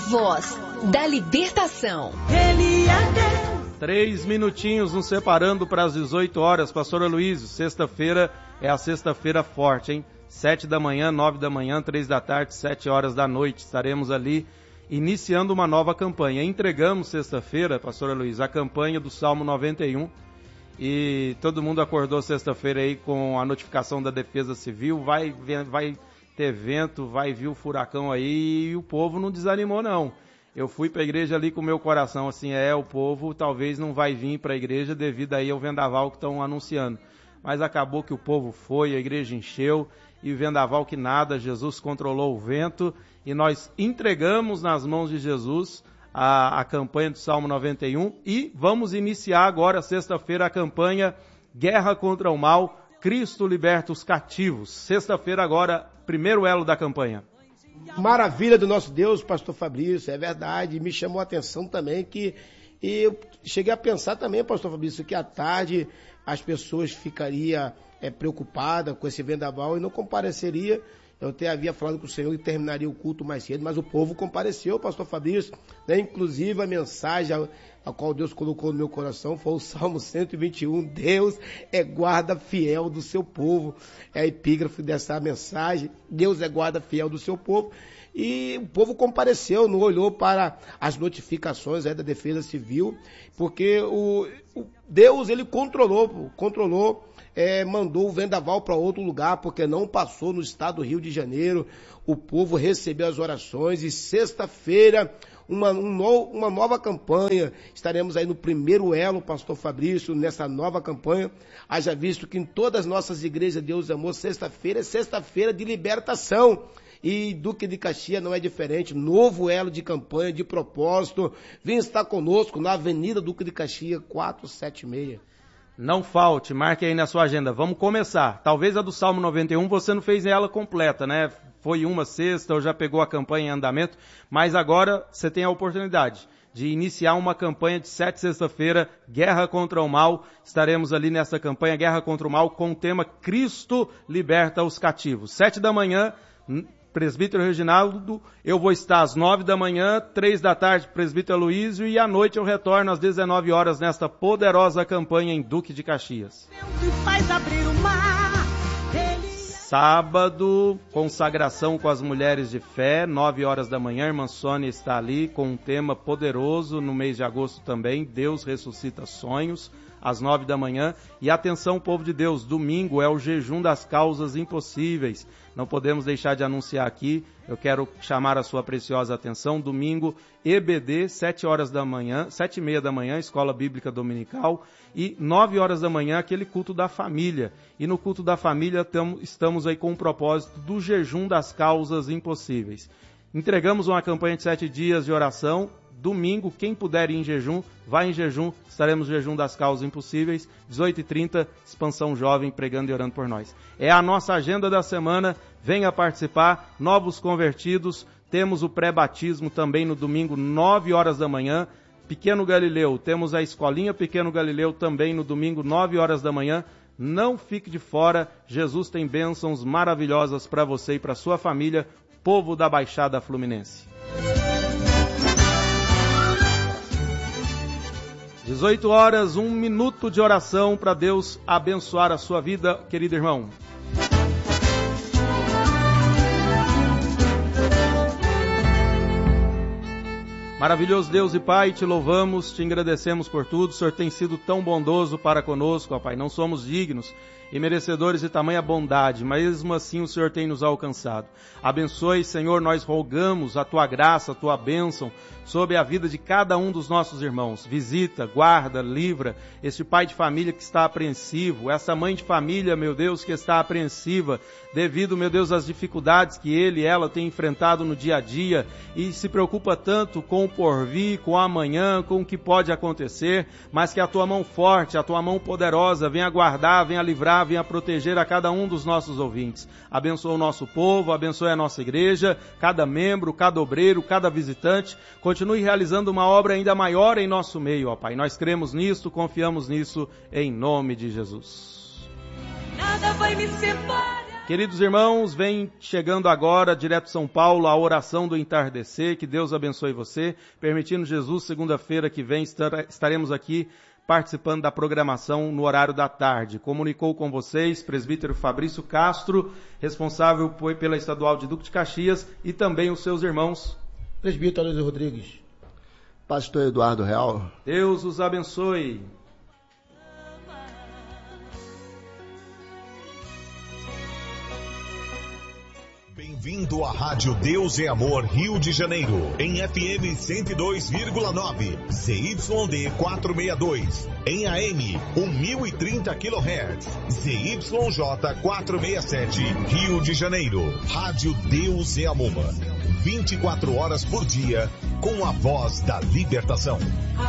voz da libertação. Ele é Deus. 3 minutinhos nos separando para as 18 horas. Pastor Aloysio, sexta-feira é a sexta-feira forte, hein? 7 da manhã, 9 da manhã, 3 da tarde, 7 horas da noite. Estaremos ali iniciando uma nova campanha. Entregamos sexta-feira, Pastor Aloysio, a campanha do Salmo 91. E todo mundo acordou sexta-feira aí com a notificação da Defesa Civil. Vai ter vento, vai vir o furacão aí, e o povo não desanimou não. Eu fui para a igreja ali com o meu coração assim, o povo talvez não vai vir para a igreja devido aí ao vendaval que estão anunciando. Mas acabou que o povo foi, a igreja encheu, e o vendaval que nada, Jesus controlou o vento, e nós entregamos nas mãos de Jesus a campanha do Salmo 91, e vamos iniciar agora, sexta-feira, a campanha Guerra contra o Mal, Cristo liberta os cativos. Sexta-feira agora, primeiro elo da campanha. Maravilha do nosso Deus, pastor Fabrício, é verdade. Me chamou a atenção também e eu cheguei a pensar também, pastor Fabrício, que à tarde as pessoas ficariam preocupadas com esse vendaval e não compareceriam. Eu até havia falado com o Senhor que terminaria o culto mais cedo, mas o povo compareceu, pastor Fabrício, né? Inclusive a mensagem a qual Deus colocou no meu coração foi o Salmo 121, Deus é guarda fiel do seu povo. É a epígrafe dessa mensagem, Deus é guarda fiel do seu povo. E o povo compareceu, não olhou para as notificações da Defesa Civil, porque o Deus, ele controlou, mandou o vendaval para outro lugar, porque não passou no estado do Rio de Janeiro. O povo recebeu as orações e sexta-feira, uma nova campanha. Estaremos aí no primeiro elo, pastor Fabrício, nessa nova campanha. Haja visto que em todas as nossas igrejas, Deus amou, sexta-feira é sexta-feira de libertação. E Duque de Caxias não é diferente, novo elo de campanha, de propósito. Vem estar conosco na Avenida Duque de Caxias, 476. Não falte, marque aí na sua agenda. Vamos começar. Talvez a do Salmo 91 você não fez ela completa, né? Foi uma sexta ou já pegou a campanha em andamento, mas agora você tem a oportunidade de iniciar uma campanha de 7 sexta-feira, Guerra contra o Mal. Estaremos ali nessa campanha, Guerra contra o Mal, com o tema Cristo liberta os cativos. 7 da manhã, Presbítero Reginaldo, eu vou estar às 9 da manhã, 3 da tarde, Presbítero Aloysio, e à noite eu retorno às 19 horas nesta poderosa campanha em Duque de Caxias. Sábado, consagração com as mulheres de fé, 9 horas da manhã, irmã Sônia está ali com um tema poderoso no mês de agosto também, Deus ressuscita sonhos, às 9 da manhã. E atenção, povo de Deus, domingo é o jejum das causas impossíveis. Não podemos deixar de anunciar aqui, eu quero chamar a sua preciosa atenção, domingo, EBD, 7 horas da manhã, 7h30 da manhã, Escola Bíblica Dominical, e 9 horas da manhã, aquele culto da família. E no culto da família estamos aí com o propósito do jejum das causas impossíveis. Entregamos uma campanha de 7 dias de oração. Domingo, quem puder ir em jejum, vai em jejum. Estaremos no jejum das causas impossíveis, 18h30, Expansão Jovem, pregando e orando por nós. É a nossa agenda da semana, venha participar, novos convertidos. Temos o pré-batismo também no domingo, 9 horas da manhã. Pequeno Galileu, temos a escolinha Pequeno Galileu também no domingo, 9 horas da manhã. Não fique de fora, Jesus tem bênçãos maravilhosas para você e para sua família, povo da Baixada Fluminense. 18 horas, 1 minuto de oração para Deus abençoar a sua vida, querido irmão. Maravilhoso Deus e Pai, te louvamos, te agradecemos por tudo. O Senhor tem sido tão bondoso para conosco, ó Pai. Não somos dignos e merecedores de tamanha bondade, mas mesmo assim o Senhor tem nos alcançado. Abençoe, Senhor, nós rogamos a Tua graça, a Tua bênção sobre a vida de cada um dos nossos irmãos. Visita, guarda, livra este pai de família que está apreensivo, essa mãe de família, meu Deus, que está apreensiva devido, meu Deus, às dificuldades que ele e ela têm enfrentado no dia a dia e se preocupa tanto com o porvir, com o amanhã, com o que pode acontecer, mas que a Tua mão forte, a Tua mão poderosa venha guardar, venha livrar, venha proteger a cada um dos nossos ouvintes. Abençoa o nosso povo, abençoe a nossa igreja, cada membro, cada obreiro, cada visitante. Continue realizando uma obra ainda maior em nosso meio, ó Pai. Nós cremos nisso, confiamos nisso, em nome de Jesus. Nada vai me separar. Queridos irmãos, vem chegando agora, direto de São Paulo, a oração do entardecer. Que Deus abençoe você. Permitindo Jesus, segunda-feira que vem, estaremos aqui participando da programação no horário da tarde. Comunicou com vocês presbítero Fabrício Castro, responsável pela Estadual de Duque de Caxias, e também os seus irmãos. Presbítero Aloysio Rodrigues. Pastor Eduardo Real. Deus os abençoe. Bem-vindo à Rádio Deus é Amor Rio de Janeiro, em FM 102,9, ZYD 462, em AM 1030 kHz, ZYJ 467, Rio de Janeiro. Rádio Deus é Amor, 24 horas por dia, com a voz da libertação.